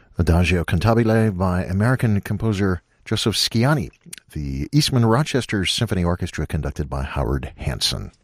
Adagio Cantabile by American composer Joseph Sciani, the Eastman Rochester Symphony Orchestra conducted by Howard Hanson.